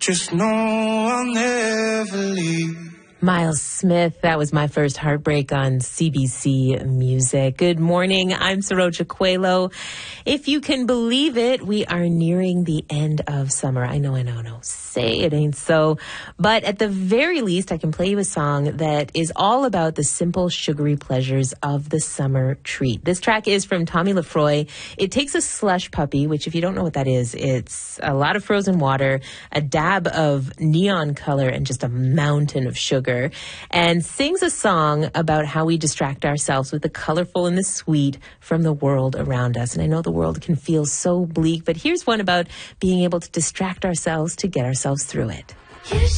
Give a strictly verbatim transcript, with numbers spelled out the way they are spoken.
Just know I'll never leave. Miles Smith, that was My First Heartbreak on C B C Music. Good morning, I'm Saroja Coelho. If you can believe it, we are nearing the end of summer. I know, I know, I know. Say it ain't so. But at the very least, I can play you a song that is all about the simple, sugary pleasures of the summer treat. This track is from Tommy Lefroy. It takes a slush puppy, which if you don't know what that is, it's a lot of frozen water, a dab of neon color, and just a mountain of sugar, and sings a song about how we distract ourselves with the colorful and the sweet from the world around us. And I know the world can feel so bleak, but here's one about being able to distract ourselves to get ourselves through it. You